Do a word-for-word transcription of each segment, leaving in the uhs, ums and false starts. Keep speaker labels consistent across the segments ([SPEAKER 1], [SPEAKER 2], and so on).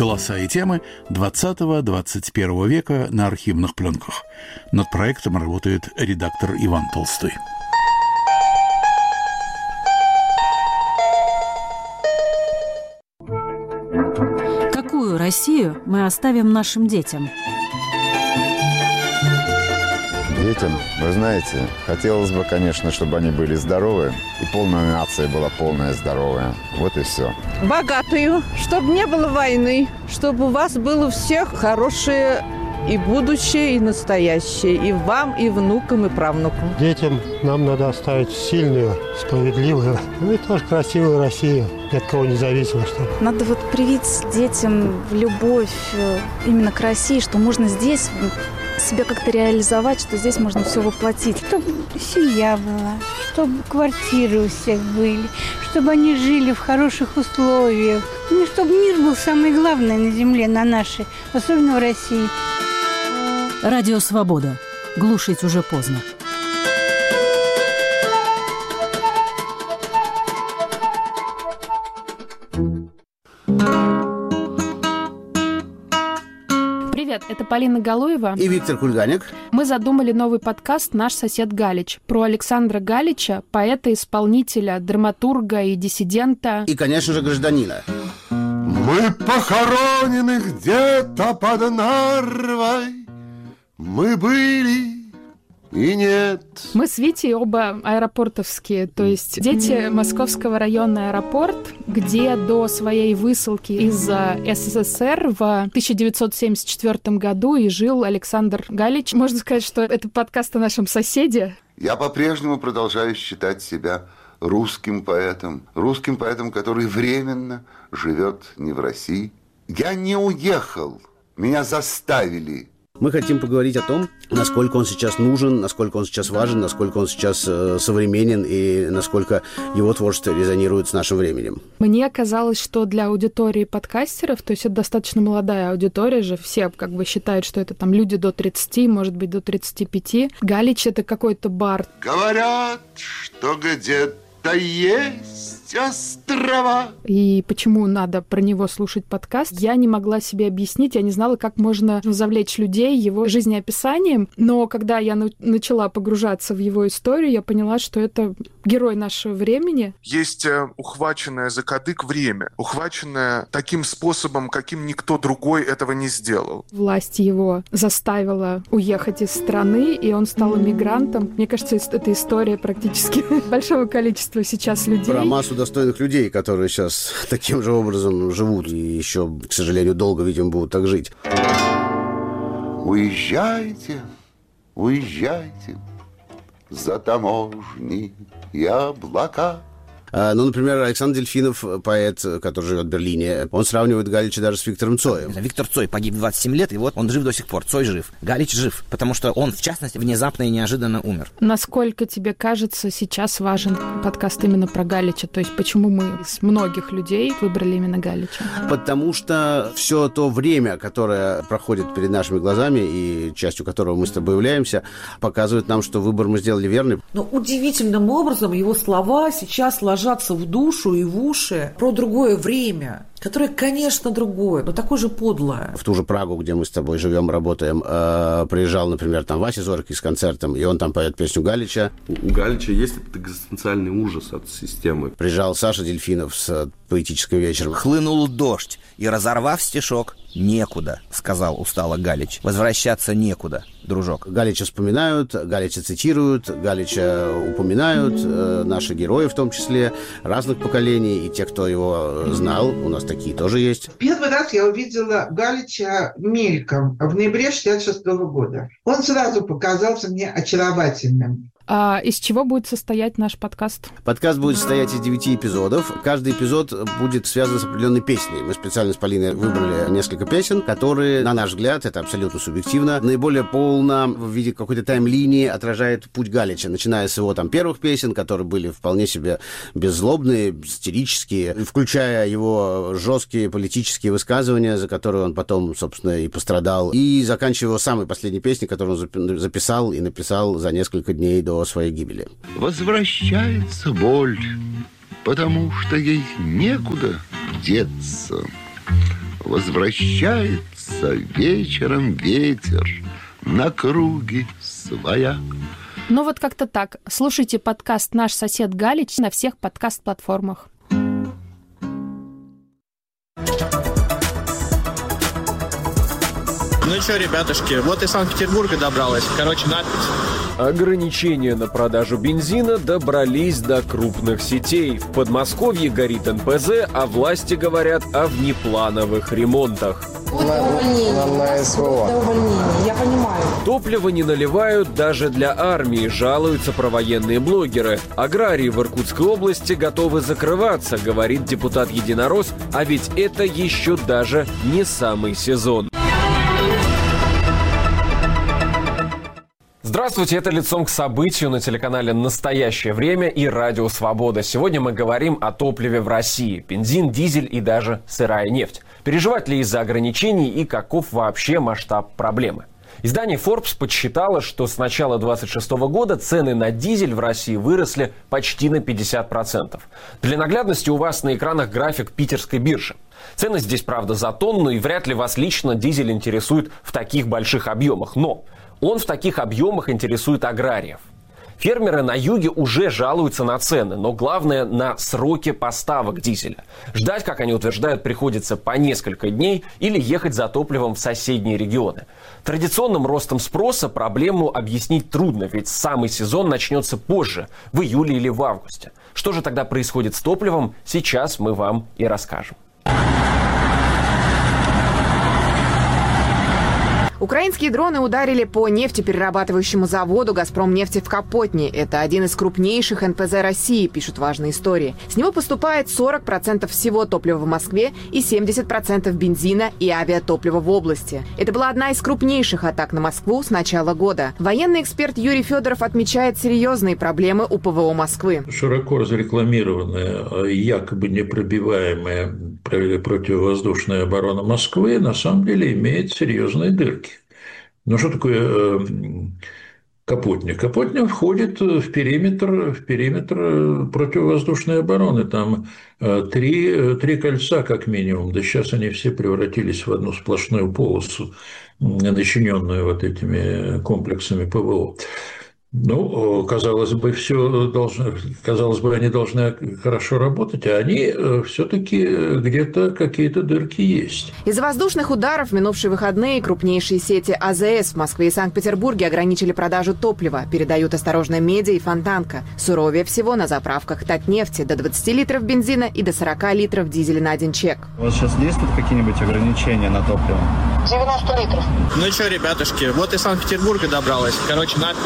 [SPEAKER 1] Голоса и темы двадцатого-двадцать первого века на архивных пленках. Над проектом работает редактор Иван Толстой.
[SPEAKER 2] Какую Россию мы оставим нашим детям?
[SPEAKER 3] Детям, вы знаете, хотелось бы, конечно, чтобы они были здоровы, и полная нация была полная здоровая. Вот и все.
[SPEAKER 4] Богатую, чтобы не было войны, чтобы у вас было у всех хорошее и будущее, и настоящее, и вам, и внукам, и правнукам.
[SPEAKER 5] Детям нам надо оставить сильную, справедливую, ну и тоже красивую Россию, ни от кого не зависимо. Чтобы...
[SPEAKER 6] Надо вот привить детям любовь именно к России, что можно здесь себя как-то реализовать, что здесь можно все воплотить.
[SPEAKER 7] Чтобы семья была, чтобы квартиры у всех были, чтобы они жили в хороших условиях. Ну, чтобы мир был самое главное на земле, на нашей, особенно в России.
[SPEAKER 2] Радио «Свобода». Глушить уже поздно.
[SPEAKER 8] Привет, это Полина Галуева
[SPEAKER 9] и Виктор Кульганик.
[SPEAKER 8] Мы задумали новый подкаст «Наш сосед Галич» про Александра Галича, поэта, исполнителя, драматурга и диссидента.
[SPEAKER 9] И, конечно же, гражданина.
[SPEAKER 10] Мы похоронены где-то под Нарвой. Мы были и нет.
[SPEAKER 8] Мы с Витей оба аэропортовские, то есть дети Московского района аэропорт, где до своей высылки из СССР в тысяча девятьсот семьдесят четвёртом году и жил Александр Галич. Можно сказать, что это подкаст о нашем соседе.
[SPEAKER 10] Я по-прежнему продолжаю считать себя русским поэтом. Русским поэтом, который временно живет не в России. Я не уехал. Меня заставили.
[SPEAKER 9] Мы хотим поговорить о том, насколько он сейчас нужен, насколько он сейчас важен, насколько он сейчас э, современен и насколько его творчество резонирует с нашим временем.
[SPEAKER 8] Мне казалось, что для аудитории подкастеров, то есть это достаточно молодая аудитория же, все как бы считают, что это там люди до тридцати, может быть, до тридцати пяти. Галич — это какой-то бард.
[SPEAKER 10] Говорят, что где-то есть острова.
[SPEAKER 8] И почему надо про него слушать подкаст, я не могла себе объяснить, я не знала, как можно завлечь людей его жизнеописанием, но когда я на- начала погружаться в его историю, я поняла, что это герой нашего времени.
[SPEAKER 11] Есть ухваченное за кадык время, ухваченное таким способом, каким никто другой этого не сделал.
[SPEAKER 8] Власть его заставила уехать из страны, и он стал эмигрантом. Мне кажется, это история практически большого количества сейчас людей.
[SPEAKER 9] Про массу достойных людей, которые сейчас таким же образом живут и еще, к сожалению, долго, видимо, будут так жить.
[SPEAKER 10] Уезжайте, уезжайте за таможни и облака.
[SPEAKER 9] Ну, например, Александр Дельфинов, поэт, который живет в Берлине, он сравнивает Галича даже с Виктором Цоем.
[SPEAKER 12] Виктор Цой погиб в двадцать семь лет, и вот он жив до сих пор. Цой жив. Галич жив, потому что он, в частности, внезапно и неожиданно умер.
[SPEAKER 8] Насколько тебе кажется, сейчас важен подкаст именно про Галича? То есть почему мы из многих людей выбрали именно Галича?
[SPEAKER 9] Потому что все то время, которое проходит перед нашими глазами, и частью которого мы с тобой являемся, показывает нам, что выбор мы сделали верный.
[SPEAKER 13] Но удивительным образом его слова сейчас ложатся в душу и в уши про другое время, которое, конечно, другое, но такое же подлое.
[SPEAKER 9] В ту же Прагу, где мы с тобой живем, работаем, э, приезжал, например, там Вася Зоркий с концертом, и он там поет песню Галича.
[SPEAKER 14] У Галича есть этот экзистенциальный ужас от системы.
[SPEAKER 9] Приезжал Саша Дельфинов с поэтическим вечером.
[SPEAKER 12] Хлынул дождь, и, разорвав стишок, некуда, сказал устало Галич. Возвращаться некуда, дружок.
[SPEAKER 9] Галича вспоминают, Галича цитируют, Галича упоминают, э, наши герои в том числе, разных поколений, и те, кто его знал, у нас такие тоже есть.
[SPEAKER 15] Первый раз я увидела Галича мельком в ноябре шестьдесят шестого года. Он сразу показался мне очаровательным.
[SPEAKER 8] А из чего будет состоять наш подкаст?
[SPEAKER 9] Подкаст будет состоять из девяти эпизодов. Каждый эпизод будет связан с определенной песней. Мы специально с Полиной выбрали несколько песен, которые, на наш взгляд, это абсолютно субъективно, наиболее полно в виде какой-то тайм-линии отражает путь Галича, начиная с его там первых песен, которые были вполне себе беззлобные, сатирические, включая его жесткие политические высказывания, за которые он потом, собственно, и пострадал, и заканчивая его самой последней песней, которую он записал и написал за несколько дней до своей гибели.
[SPEAKER 10] Возвращается боль, потому что ей некуда деться. Возвращается вечером ветер на круги своя.
[SPEAKER 8] Ну вот как-то так. Слушайте подкаст «Наш сосед Галич» на всех подкаст-платформах.
[SPEAKER 16] Ну что, ребятушки, вот из Санкт-Петербурга добралась. Короче, надпись.
[SPEAKER 17] Ограничения на продажу бензина добрались до крупных сетей. В Подмосковье горит эн пэ зэ, а власти говорят о внеплановых ремонтах.
[SPEAKER 18] На, на, на эс вэ о. Я понимаю.
[SPEAKER 17] Топливо не наливают даже для армии, жалуются провоенные блогеры. Аграрии в Иркутской области готовы закрываться, говорит депутат-единорос, а ведь это еще даже не самый сезон. Здравствуйте, это «Лицом к событию» на телеканале «Настоящее время» и «Радио Свобода». Сегодня мы говорим о топливе в России. Бензин, дизель и даже сырая нефть. Переживать ли из-за ограничений и каков вообще масштаб проблемы? Издание Forbes подсчитало, что с начала двадцать шестого года цены на дизель в России выросли почти на пятьдесят процентов. Для наглядности у вас на экранах график питерской биржи. Цены здесь, правда, за тонну, и вряд ли вас лично дизель интересует в таких больших объемах. Но он в таких объемах интересует аграриев. Фермеры на юге уже жалуются на цены, но главное на сроки поставок дизеля. Ждать, как они утверждают, приходится по несколько дней или ехать за топливом в соседние регионы. Традиционным ростом спроса проблему объяснить трудно, ведь самый сезон начнется позже, в июле или в августе. Что же тогда происходит с топливом, сейчас мы вам и расскажем.
[SPEAKER 19] Украинские дроны ударили по нефтеперерабатывающему заводу «Газпромнефти» в Капотне. Это один из крупнейших эн пэ зэ России, пишут важные истории. С него поступает сорок процентов всего топлива в Москве и семьдесят процентов бензина и авиатоплива в области. Это была одна из крупнейших атак на Москву с начала года. Военный эксперт Юрий Федоров отмечает серьезные проблемы у пэ вэ о Москвы.
[SPEAKER 20] Широко разрекламированная, якобы непробиваемая противовоздушная оборона Москвы на самом деле имеет серьезные дырки. Ну, что такое э, Капотня? Капотня входит в периметр, в периметр противовоздушной обороны. Там э, три, три кольца, как минимум. Да сейчас они все превратились в одну сплошную полосу, начиненную вот этими комплексами пэ вэ о. Ну, казалось бы, все должно, казалось бы, они должны хорошо работать, а они все-таки где-то какие-то дырки есть.
[SPEAKER 19] Из-за воздушных ударов в минувшие выходные крупнейшие сети а зэ эс в Москве и Санкт-Петербурге ограничили продажу топлива, передают осторожно Медиа и Фонтанка. Суровее всего на заправках Татнефти до двадцати литров бензина и до сорока литров дизеля на один чек.
[SPEAKER 21] У вас сейчас действуют какие-нибудь ограничения на топливо?
[SPEAKER 16] девяносто литров. Ну что, ребятушки, вот из Санкт-Петербурга добралась. Короче, надпись.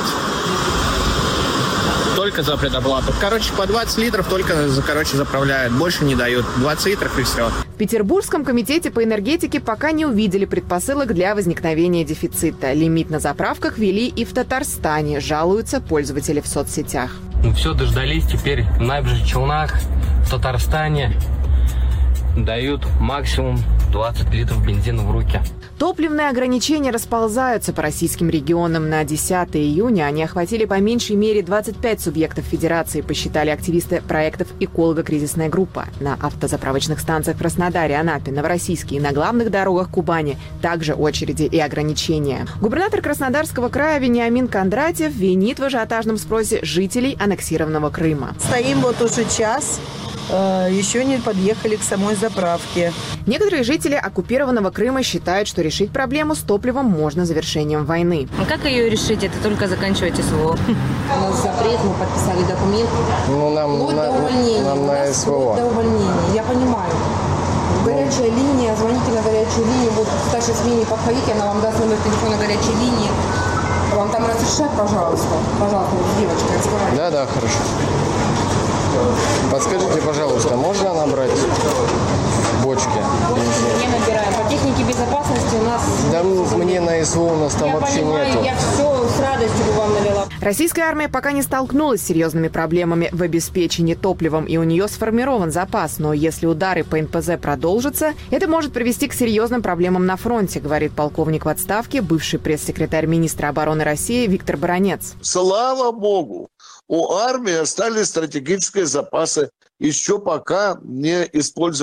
[SPEAKER 16] Только за предоплату. Короче, по двадцать литров только, короче, заправляют. Больше не дают. двадцать литров и все.
[SPEAKER 19] В Петербургском комитете по энергетике пока не увидели предпосылок для возникновения дефицита. Лимит на заправках ввели и в Татарстане, жалуются пользователи в соцсетях.
[SPEAKER 22] Ну все, дождались. Теперь в набережных Челнах, в Татарстане дают максимум двадцать литров бензина в руки.
[SPEAKER 19] Топливные ограничения расползаются по российским регионам. На десятое июня они охватили по меньшей мере двадцать пять субъектов федерации, посчитали активисты проектов «Эколого-кризисная группа». На автозаправочных станциях в Краснодаре, Анапе, Новороссийске и на главных дорогах Кубани также очереди и ограничения. Губернатор Краснодарского края Вениамин Кондратьев винит в ажиотажном спросе жителей аннексированного Крыма.
[SPEAKER 23] Стоим вот уже час. Еще не подъехали к самой заправке.
[SPEAKER 19] Некоторые жители оккупированного Крыма считают, что решить проблему с топливом можно завершением войны.
[SPEAKER 24] А как ее решить? Это только заканчивать эс вэ о.
[SPEAKER 23] У нас запрет, мы подписали документ.
[SPEAKER 21] Ну, нам
[SPEAKER 23] вплоть
[SPEAKER 21] на,
[SPEAKER 23] до увольнения.
[SPEAKER 21] нам на эс вэ о.
[SPEAKER 23] До увольнения. Я понимаю. Горячая линия, звоните на горячую линию. Вот в старшей смене подходите, она вам даст номер телефона горячей линии. Вам там разрешат, пожалуйста. Пожалуйста, вот с девочкой разговаривать.
[SPEAKER 21] Да, да, хорошо. Подскажите, пожалуйста, можно набрать бочки?
[SPEAKER 24] Не набираем. По технике безопасности у нас...
[SPEAKER 21] Да мне на эс вэ о у нас там
[SPEAKER 24] я
[SPEAKER 21] вообще
[SPEAKER 24] понимаю,
[SPEAKER 21] нету.
[SPEAKER 24] Я все с радостью бы вам налила.
[SPEAKER 19] Российская армия пока не столкнулась с серьезными проблемами в обеспечении топливом, и у нее сформирован запас. Но если удары по эн пэ зэ продолжатся, это может привести к серьезным проблемам на фронте, говорит полковник в отставке, бывший пресс-секретарь министра обороны России Виктор Баранец.
[SPEAKER 25] Слава богу, у армии остались стратегические запасы, еще пока не использованы.